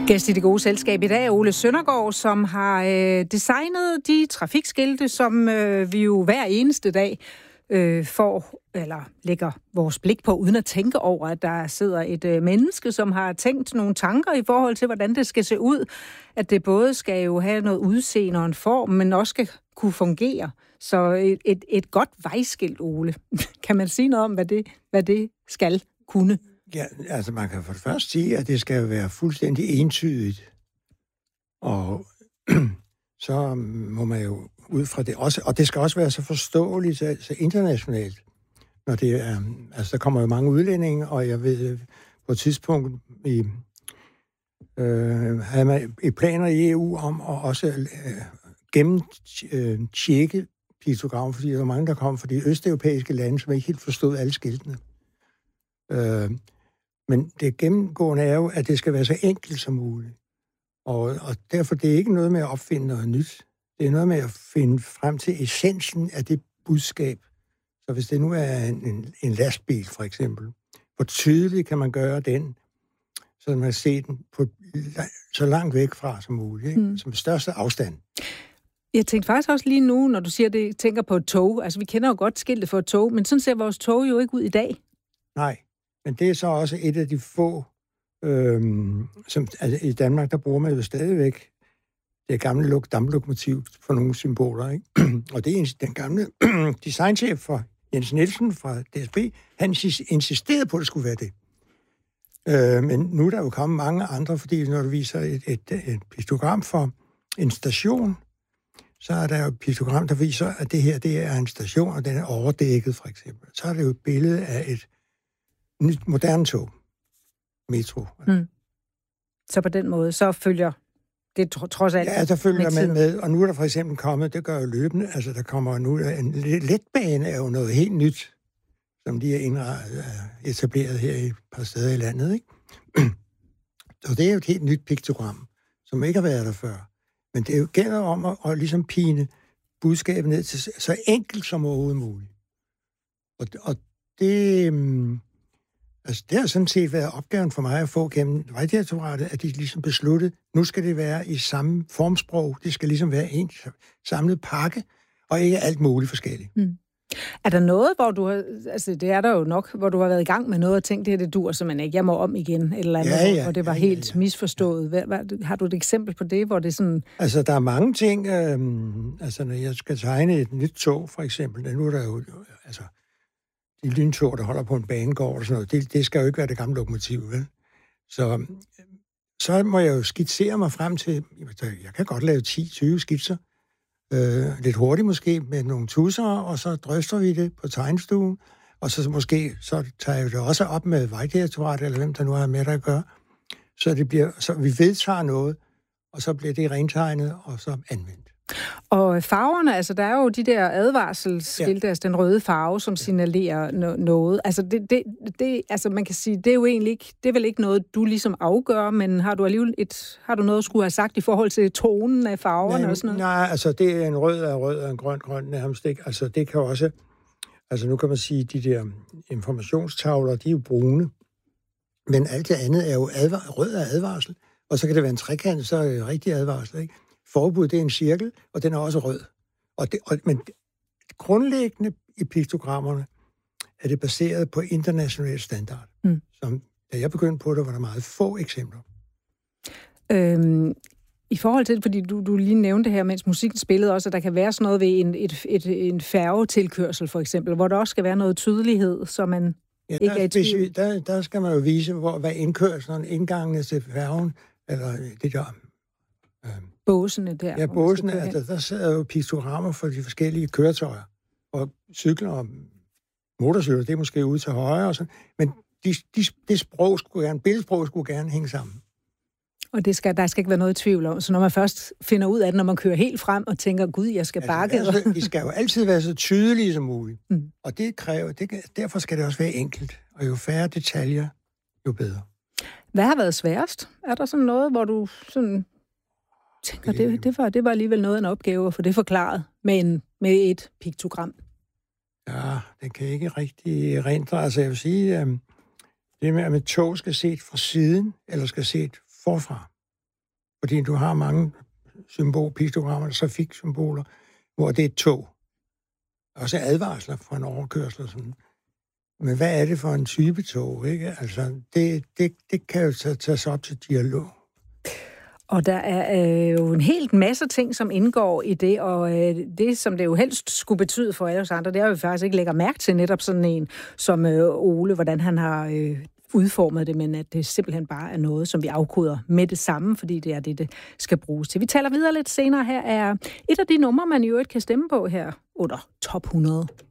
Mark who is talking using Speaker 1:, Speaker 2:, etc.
Speaker 1: Gæst i det gode selskab i dag er Ole Søndergaard, som har designet de trafikskilte, som vi jo hver eneste dag får, eller lægger vores blik på, uden at tænke over, at der sidder et menneske, som har tænkt nogle tanker i forhold til, hvordan det skal se ud. At det både skal jo have noget udseende og en form, men også skal kunne fungere. Så et godt vejskilt, Ole. Kan man sige noget om, hvad det skal kunne?
Speaker 2: Ja, altså man kan for det første sige, at det skal være fuldstændig entydigt. Og så må man jo ud fra det også, og det skal også være så forståeligt, så internationalt. Når det er, altså der kommer jo mange udlændinge, og jeg ved på et tidspunkt havde man i planer i EU om at også gennemtjekke piktogram, fordi der var mange, der kom fra de østeuropæiske lande, som ikke helt forstod alle skiltene. Men det gennemgående er jo, at det skal være så enkelt som muligt. Og derfor det er ikke noget med at opfinde noget nyt. Det er noget med at finde frem til essensen af det budskab. Så hvis det nu er en lastbil, for eksempel, hvor tydeligt kan man gøre den, så man kan se den på så langt væk fra som muligt, ikke? Som største afstand.
Speaker 1: Jeg tænkte faktisk også lige nu, når du siger det, tænker på et tog. Altså, vi kender jo godt skiltet for et tog, men sådan ser vores tog jo ikke ud i dag.
Speaker 2: Nej, men det er så også et af de få, som altså, i Danmark, der bruger man jo stadigvæk det gamle damplokomotiv for nogle symboler, ikke? Og det er den gamle designchef for Jens Nielsen fra DSB, han insisterede på, at det skulle være det. Men nu er der jo kommet mange andre, fordi når du viser et piktogram for en station, så er der jo et piktogram, der viser, at det her det er en station, og den er overdækket, for eksempel. Så er det jo et billede af et nyt moderne tog. Metro.
Speaker 1: Så på den måde, så følger det trods alt.
Speaker 2: Ja, der følger man med. Og nu er der for eksempel kommet, det gør jo løbende, altså der kommer nu en letbane er jo noget helt nyt, som de er etableret her i et par steder i landet, ikke? Så det er jo et helt nyt piktogram, som ikke har været der før. Men det er jo gælder om at ligesom pine budskabet ned til så enkelt som overhovedet muligt. Og det... Altså, det har sådan set været opgaven for mig at få gennem Vejdirektoratet, at de ligesom besluttede, nu skal det være i samme formsprog, det skal ligesom være en samlet pakke, og ikke alt muligt forskelligt.
Speaker 1: Er der noget, hvor du har, altså det er der jo nok, hvor du har været i gang med noget og tænkt, det dur simpelthen ikke, jeg må om igen, eller andet, hvor det var helt misforstået. Har du et eksempel på det, hvor det sådan... Altså,
Speaker 2: der er mange ting, altså når jeg skal tegne et nyt tog, for eksempel, nu er der jo, altså... De lyntog, der holder på en banegård og sådan noget, det skal jo ikke være det gamle lokomotiv, vel? Så må jeg jo skitsere mig frem til, jeg kan godt lave 10-20 skitser, lidt hurtigt måske, med nogle tusser, og så drøfter vi det på tegnestuen, og så måske, så tager jeg det også op med Vejdirektoratet, eller hvem der nu har med der at gøre, så vi vedtager noget, og så bliver det rentegnet, og så anvendt.
Speaker 1: Og farverne, altså der er jo de der advarselsskilte, altså den røde farve, som signalerer noget. Altså det, altså man kan sige, det er jo egentlig ikke, det er vel ikke noget, du ligesom afgør, men har du alligevel noget at skulle have sagt i forhold til tonen af farverne og sådan noget?
Speaker 2: Nej, altså det er en rød og en grøn nærmest ikke. Altså det kan også, altså nu kan man sige, de der informationstavler, de er jo brune, men alt det andet er jo rød af advarsel, og så kan det være en trekant, så er det rigtig advarsel, ikke? Forbud, det er en cirkel, og den er også rød. Men grundlæggende i piktogrammerne er det baseret på international standard. Som, da jeg begyndte på det, var der meget få eksempler.
Speaker 1: I forhold til, fordi du lige nævnte her, mens musikken spillede også, at der kan være sådan noget ved en færgetilkørsel, for eksempel, hvor der også skal være noget tydelighed, så man ikke er i tvivl.
Speaker 2: Der skal man jo vise, hvad indkørslen, indgangene til færgen, eller det der...
Speaker 1: Båsene der.
Speaker 2: Ja, båsene, altså, der sidder jo piktogrammer for de forskellige køretøjer. Og cykler og motorcykler, det er måske ude til højre og sådan. Men det sprog billedsprog skulle gerne hænge sammen. Og
Speaker 1: der skal ikke være noget tvivl om. Så når man først finder ud af det, når man kører helt frem og tænker, gud, jeg skal bakke.
Speaker 2: Altså, de skal jo altid være så tydelige som muligt. Og det kræver, derfor skal det også være enkelt. Og jo færre detaljer, jo bedre.
Speaker 1: Hvad har været sværest? Er der sådan noget, hvor du sådan... tænker, det var alligevel noget af en opgave at få det forklaret med et piktogram.
Speaker 2: Ja, det kan ikke rigtig rent. Altså jeg vil sige, det med, at et tog skal set fra siden, eller skal set forfra. Fordi du har mange piktogrammer, trafiksymboler, hvor det er et tog. Også advarsler for en overkørsel og sådan. Men hvad er det for en type tog, ikke? Altså, det kan jo tages op til dialog.
Speaker 1: Og der er jo en helt masse ting, som indgår i det, og det, som det jo helst skulle betyde for alle os andre, det er jo faktisk ikke lægger mærke til netop sådan en som Ole, hvordan han har udformet det, men at det simpelthen bare er noget, som vi afkoder med det samme, fordi det er det skal bruges til. Vi taler videre lidt senere. Her er et af de numre, man i øvrigt kan stemme på her under Top 100.